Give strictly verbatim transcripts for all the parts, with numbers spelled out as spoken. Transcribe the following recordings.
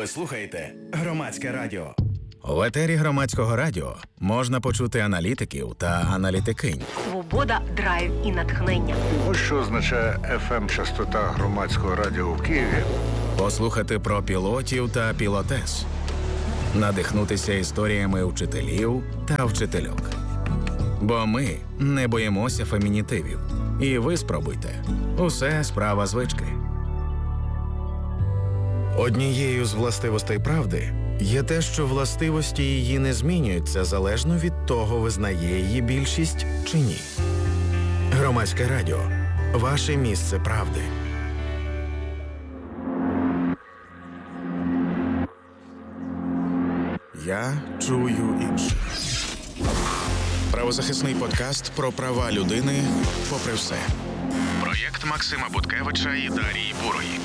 Ви слухаєте Громадське радіо. В етері Громадського радіо можна почути аналітиків та аналітикинь. Свобода, драйв і натхнення. Ось що означає еф ем-частота Громадського радіо в Києві. Послухати про пілотів та пілотес. Надихнутися історіями вчителів та вчительок. Бо ми не боїмося фемінітивів. І ви спробуйте. Усе справа звички. Однією з властивостей правди є те, що властивості її не змінюються залежно від того, визнає її більшість чи ні. Громадське радіо. Ваше місце правди. Я чую інших. Правозахисний подкаст про права людини попри все. Проєкт Максима Буткевича і Дарії Бурої.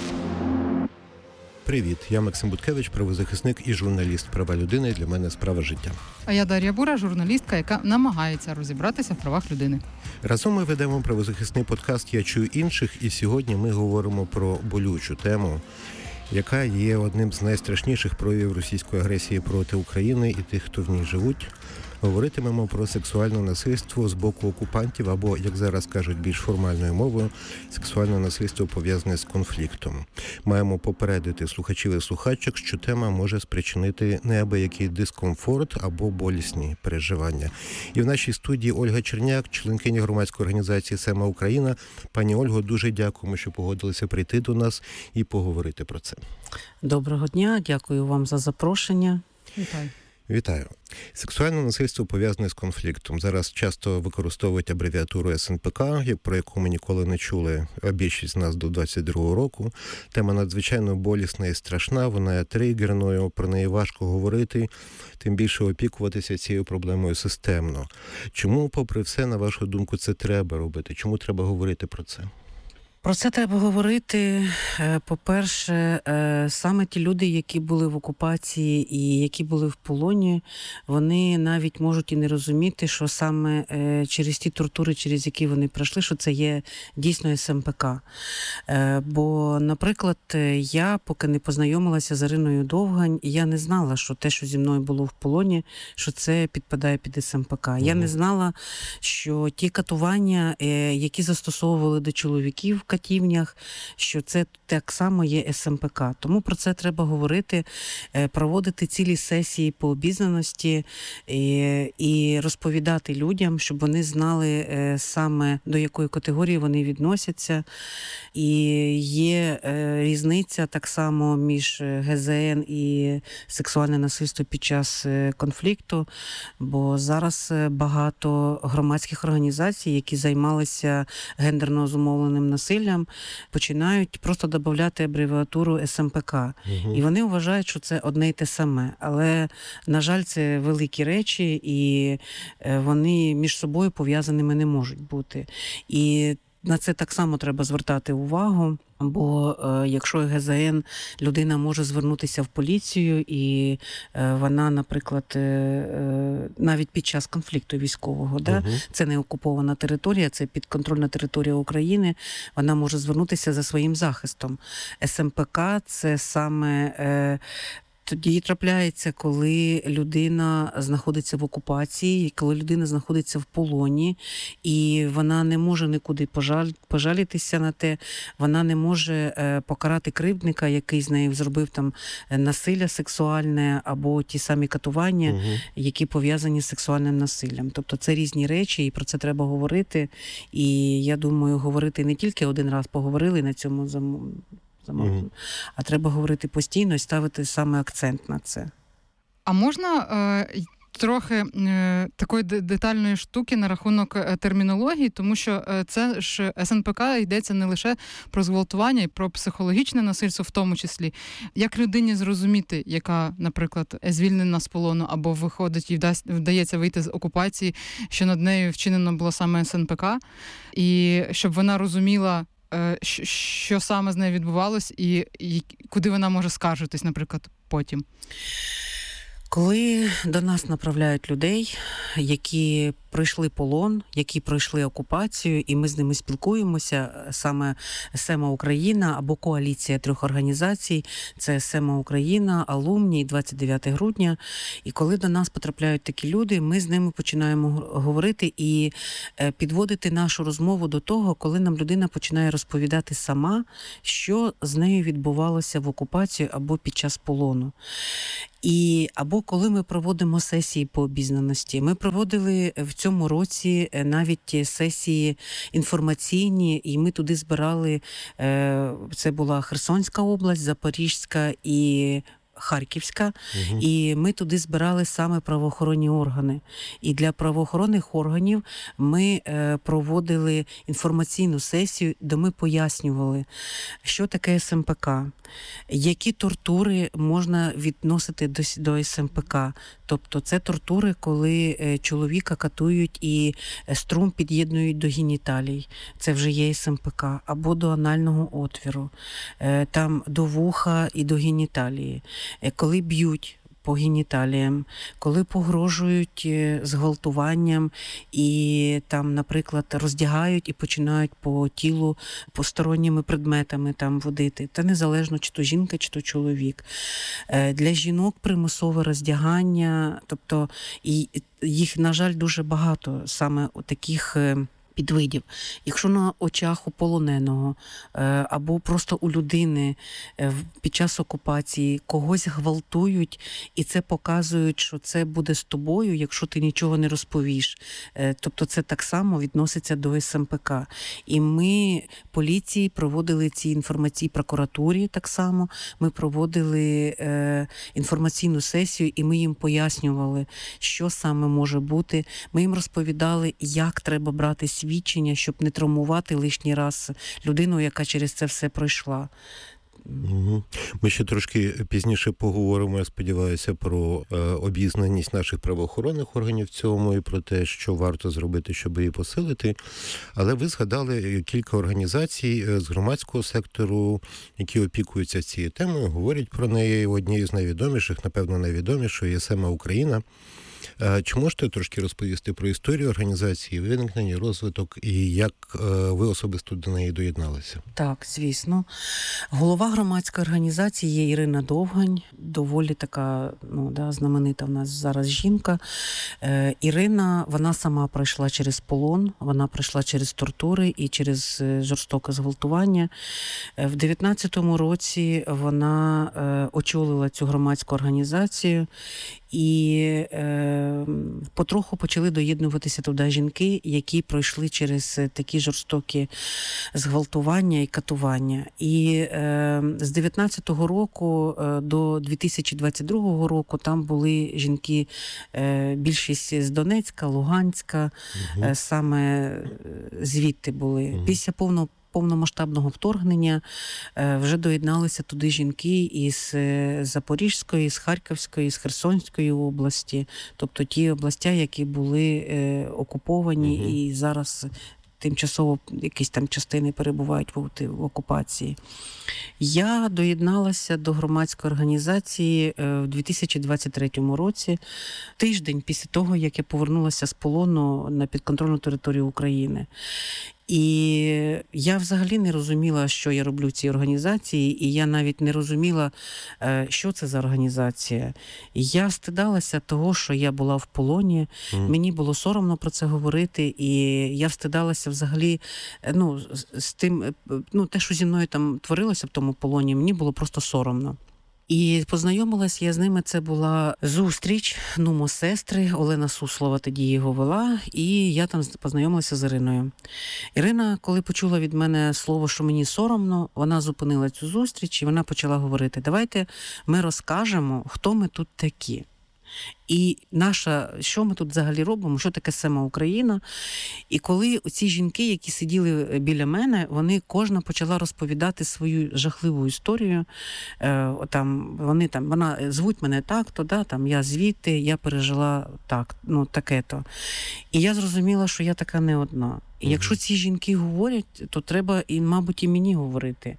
Привіт, я Максим Буткевич, правозахисник і журналіст права людини. Для мене справа життя. А я Дар'я Бура, журналістка, яка намагається розібратися в правах людини. Разом ми ведемо правозахисний подкаст «Я чую інших», і сьогодні ми говоримо про болючу тему, яка є одним з найстрашніших проявів російської агресії проти України і тих, хто в ній живуть. Говоритимемо про сексуальне насильство з боку окупантів, або, як зараз кажуть більш формальною мовою, сексуальне насильство пов'язане з конфліктом. Маємо попередити слухачів і слухачок, що тема може спричинити неабиякий дискомфорт або болісні переживання. І в нашій студії Ольга Черняк, членкиня громадської організації «Сема Україна». Пані Ольго, дуже дякуємо, що погодилися прийти до нас і поговорити про це. Доброго дня, дякую вам за запрошення. Вітаю. Вітаю. Сексуальне насильство пов'язане з конфліктом. Зараз часто використовують абревіатуру ес ен пе ка, про яку ми ніколи не чули, а більшість з нас до двадцять другого року. Тема надзвичайно болісна і страшна, вона є тригерною, про неї важко говорити, тим більше опікуватися цією проблемою системно. Чому, попри все, на вашу думку, це треба робити? Чому треба говорити про це? Про це треба говорити. По-перше, саме ті люди, які були в окупації і які були в полоні, вони навіть можуть і не розуміти, що саме через ті тортури, через які вони пройшли, що це є дійсно ес ем пе ка. Бо, наприклад, я, поки не познайомилася з Іриною Довгань, я не знала, що те, що зі мною було в полоні, що це підпадає під ес ем пе ка. Я не знала, що ті катування, які застосовували до чоловіків в катівнях, що це так само є ес ем пе ка. Тому про це треба говорити, проводити цілі сесії по обізнаності і, і розповідати людям, щоб вони знали саме до якої категорії вони відносяться. І є різниця так само між ге зет ен і сексуальне насильство під час конфлікту, бо зараз багато громадських організацій, які займалися гендерно зумовленим насиллям, починають просто додавати абревіатуру ес ем пе ка. Угу. І вони вважають, що це одне й те саме. Але, на жаль, це великі речі, і вони між собою пов'язаними не можуть бути. І на це так само треба звертати увагу. Бо е, якщо ге зет ен, людина може звернутися в поліцію, і е, вона, наприклад, е, е, навіть під час конфлікту військового, uh-huh. да, це не окупована територія, це підконтрольна територія України, вона може звернутися за своїм захистом. ес ем пе ка – це саме... Е, Тоді трапляється, коли людина знаходиться в окупації, коли людина знаходиться в полоні, і вона не може нікуди пожаль, пожалітися на те, вона не може покарати кривдника, який з нею зробив там насилля сексуальне або ті самі катування, угу. які пов'язані з сексуальним насиллям. Тобто це різні речі, і про це треба говорити. І я думаю, говорити не тільки один раз поговорили на цьому замовленні, Mm-hmm. а треба говорити постійно і ставити саме акцент на це. А можна е, трохи е, такої детальної штуки на рахунок е, термінології, тому що е, це ж ес ен пе ка йдеться не лише про зґвалтування і про психологічне насильство в тому числі. Як людині зрозуміти, яка, наприклад, звільнена з полону або виходить і вдасть, вдається вийти з окупації, що над нею вчинено було саме ес ен пе ка, і щоб вона розуміла, що саме з нею відбувалось і, і куди вона може скаржитись, наприклад, потім? Коли до нас направляють людей, які пройшли полон, які пройшли окупацію, і ми з ними спілкуємося. Саме СЕМА Україна або коаліція трьох організацій. Це СЕМА Україна, Алумні, двадцять дев'яте грудня. І коли до нас потрапляють такі люди, ми з ними починаємо говорити і підводити нашу розмову до того, коли нам людина починає розповідати сама, що з нею відбувалося в окупації або під час полону. І або коли ми проводимо сесії по обізнаності. Ми проводили в цьому році навіть сесії інформаційні, і ми туди збирали, це була Херсонська область, Запорізька і Харківська, угу. І ми туди збирали саме правоохоронні органи. І для правоохоронних органів ми е, проводили інформаційну сесію, де ми пояснювали, що таке ес ем пе ка, які тортури можна відносити до, до ес ем пе ка. Тобто це тортури, коли е, чоловіка катують і струм під'єднують до геніталій. Це вже є ес ем пе ка. Або до анального отвіру, е, там до вуха і до геніталії. Коли б'ють по геніталіям, коли погрожують зґвалтуванням і там, наприклад, роздягають і починають по тілу посторонніми предметами там водити. Та незалежно, чи то жінка, чи то чоловік. Для жінок примусове роздягання, тобто і їх, на жаль, дуже багато саме таких підвидів. Якщо на очах у полоненого або просто у людини під час окупації когось гвалтують, і це показують, що це буде з тобою, якщо ти нічого не розповіш. Тобто це так само відноситься до ес ем пе ка. І ми, поліції, проводили ці інформації, прокуратурі так само, ми проводили е, інформаційну сесію, і ми їм пояснювали, що саме може бути. Ми їм розповідали, як треба брати свідчення, щоб не травмувати лишній раз людину, яка через це все пройшла. Ми ще трошки пізніше поговоримо, я сподіваюся, про е, обізнаність наших правоохоронних органів в цьому і про те, що варто зробити, щоб її посилити. Але ви згадали кілька організацій з громадського сектору, які опікуються цією темою, говорять про неї. Однією з найвідоміших, напевно, найвідомішою є СЕМА Україна. Чи можете трошки розповісти про історію організації, виникнення, розвиток і як ви особисто до неї доєдналися? Так, звісно. Голова громадської організації є Ірина Довгань, доволі така, ну, да, знаменита в нас зараз жінка. Е, Ірина, вона сама пройшла через полон, вона пройшла через тортури і через жорстоке зґвалтування. Е, в дев'ятнадцятому році вона е, очолила цю громадську організацію, і е, потроху почали доєднуватися туди жінки, які пройшли через такі жорстокі зґвалтування і катування. І е, з дев'ятнадцятого року е, до дві тисячі двадцять другого року там були жінки, е, більшість з Донецька, Луганська, угу. е, саме звідти були. Угу. Після повного повномасштабного вторгнення вже доєдналися туди жінки із Запорізької, з Харківської, з Херсонської області, тобто ті області, які були окуповані угу. і зараз тимчасово якісь там частини перебувають в, в окупації. Я доєдналася до громадської організації в дві тисячі двадцять третьому році, тиждень після того, як я повернулася з полону на підконтрольну територію України. І я взагалі не розуміла, що я роблю в цій організації, і я навіть не розуміла, що це за організація. Я стидалася того, що я була в полоні, mm. мені було соромно про це говорити, і я стидалася взагалі, ну, з тим, ну, те, що зі мною там творилося в тому полоні, мені було просто соромно. І познайомилась я з ними, це була зустріч, нумо сестри, Олена Суслова тоді його вела, і я там познайомилася з Іриною. Ірина, коли почула від мене слово, що мені соромно, вона зупинила цю зустріч, і вона почала говорити, давайте ми розкажемо, хто ми тут такі. І наша, що ми тут взагалі робимо, що таке СЕМА Україна. І коли ці жінки, які сиділи біля мене, вони кожна почала розповідати свою жахливу історію. Е, там, вони там, вона, звуть мене так-то, да, там, я звідти, я пережила так, ну, таке-то. І я зрозуміла, що я така не одна. І якщо ці жінки говорять, то треба, і, мабуть, і мені говорити.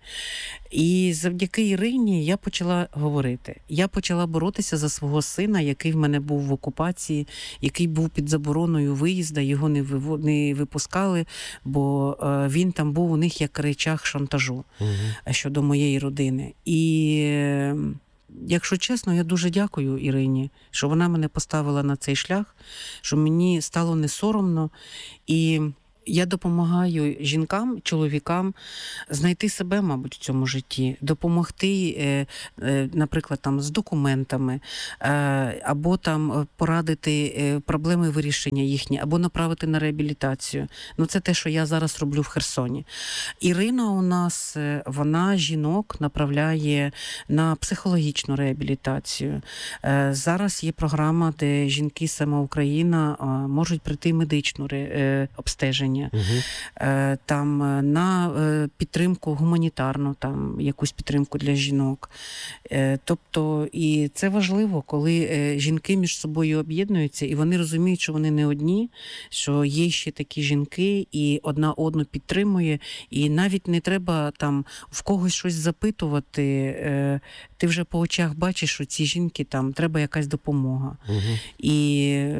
І завдяки Ірині я почала говорити. Я почала боротися за свого сина, який в мене був в окупації, який був під забороною виїзду, його не, виво... не випускали, бо е, він там був у них як речах шантажу угу. щодо моєї родини. І е, якщо чесно, я дуже дякую Ірині, що вона мене поставила на цей шлях, що мені стало не соромно. І я допомагаю жінкам, чоловікам знайти себе, мабуть, в цьому житті, допомогти, наприклад, там, з документами, або там порадити проблеми вирішення їхні, або направити на реабілітацію. Ну, це те, що я зараз роблю в Херсоні. Ірина у нас, вона жінок направляє на психологічну реабілітацію. Зараз є програма, де жінки сама Україна можуть прийти медичну обстеження. Угу. Там на підтримку гуманітарну, там якусь підтримку для жінок. Тобто, і це важливо, коли жінки між собою об'єднуються, і вони розуміють, що вони не одні, що є ще такі жінки, і одна одну підтримує, і навіть не треба там в когось щось запитувати. Ти вже по очах бачиш, що ці жінки, там треба якась допомога. Угу. І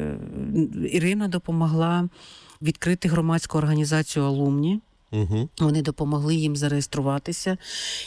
Ірина допомогла відкрити громадську організацію «Алумні». Угу. Вони допомогли їм зареєструватися.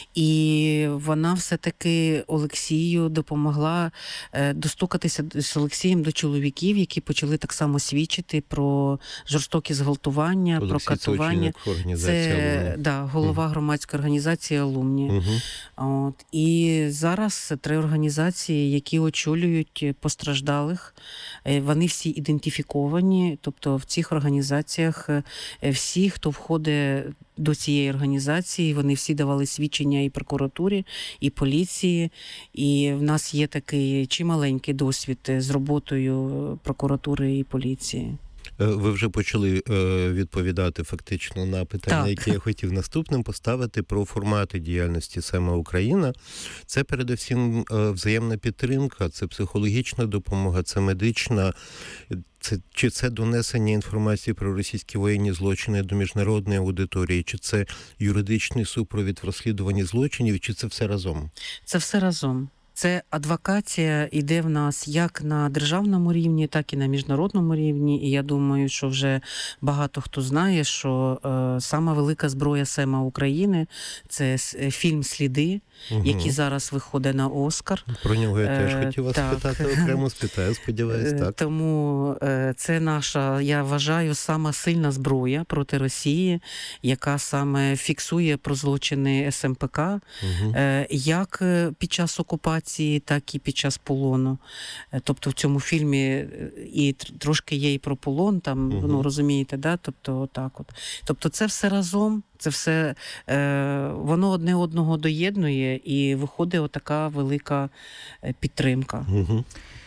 І вона все-таки Олексію допомогла достукатися з Олексієм до чоловіків, які почали так само свідчити про жорстокі зґвалтування, Олексій, про катування. Це, це да, голова угу. громадської організації «Алумні». Угу. От. І зараз три організації, які очолюють постраждалих, вони всі ідентифіковані. Тобто в цих організаціях всі, хто входить до цієї організації, вони всі давали свідчення і прокуратурі, і поліції. І в нас є такий чималенький досвід з роботою прокуратури і поліції. Ви вже почали відповідати фактично на питання, так. які я хотів наступним поставити про формати діяльності саме Україна. Це передусім взаємна підтримка, це психологічна допомога, це медична. Це, чи це донесення інформації про російські воєнні злочини до міжнародної аудиторії, чи це юридичний супровід в розслідуванні злочинів, чи це все разом? Це все разом. Це адвокація йде в нас як на державному рівні, так і на міжнародному рівні. І я думаю, що вже багато хто знає, що е, сама велика зброя СЕМа України – це фільм «Сліди», угу. який зараз виходить на Оскар. Про нього я теж е, хотів вас так. спитати, окремо спитаю, сподіваюсь, так. Тому е, це наша, я вважаю, сама сильна зброя проти Росії, яка саме фіксує про злочини СМПК, угу. е, як під час окупації, так і під час полону. Тобто в цьому фільмі і трошки є і про полон, там, угу. ну, розумієте, да? Тобто, отак от. Тобто це все разом, це все, е, воно одне одного доєднує, і виходить отака велика підтримка. Угу.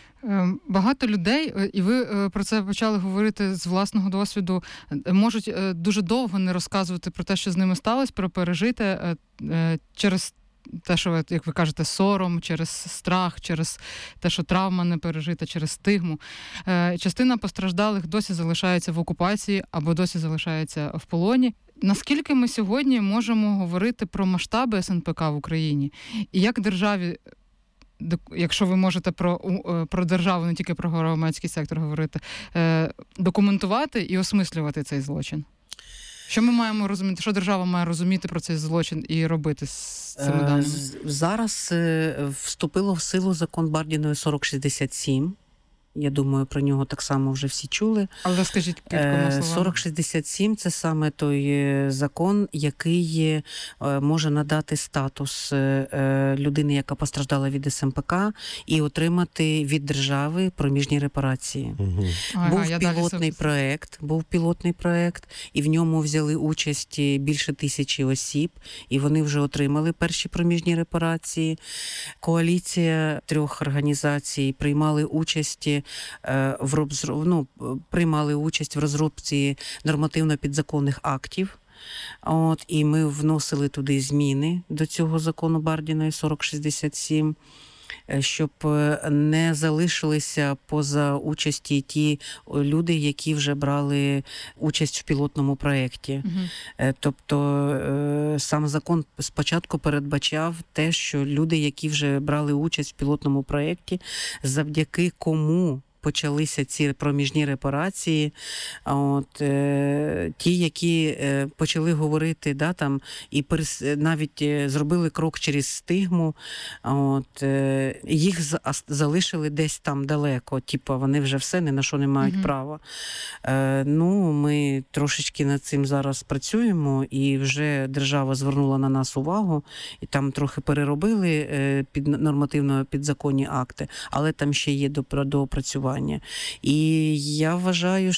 Багато людей, і ви про це почали говорити з власного досвіду, можуть дуже довго не розказувати про те, що з ними сталося, про пережите через те, що, як ви кажете, сором, через страх, через те, що травма не пережита, через стигму. Частина постраждалих досі залишається в окупації або досі залишається в полоні. Наскільки ми сьогодні можемо говорити про масштаби СНПК в Україні? І як державі, якщо ви можете про, про державу, не тільки про громадський сектор говорити, документувати і осмислювати цей злочин? Що ми маємо розуміти, що держава має розуміти про цей злочин і робити з цими даними? Зараз вступило в силу закон Бардіної сорок шістдесят сім. Я думаю, про нього так само вже всі чули. Але скажіть кількома словами. сорок шістдесят сім – це саме той закон, який може надати статус людини, яка постраждала від СМПК, і отримати від держави проміжні репарації. Угу. Ага, був пілотний проект, був пілотний проект, і в ньому взяли участь більше тисячі осіб, і вони вже отримали перші проміжні репарації. Коаліція трьох організацій приймали участь в розроб... ну, приймали участь в розробці нормативно-підзаконних актів. От, і ми вносили туди зміни до цього закону Бардіної сорок шістдесят сім. щоб не залишилися поза участі ті люди, які вже брали участь в пілотному проєкті. Угу. Тобто сам закон спочатку передбачав те, що люди, які вже брали участь в пілотному проєкті, завдяки кому почалися ці проміжні репарації, от, е, ті, які е, почали говорити, да, там, і перес, навіть е, зробили крок через стигму, от, е, їх за, залишили десь там далеко, типу, вони вже все, ні на що не мають mm-hmm. права. Е, ну, ми трошечки над цим зараз працюємо, і вже держава звернула на нас увагу, і там трохи переробили е, під нормативно підзаконні акти, але там ще є доопрацювання. І я вважаю,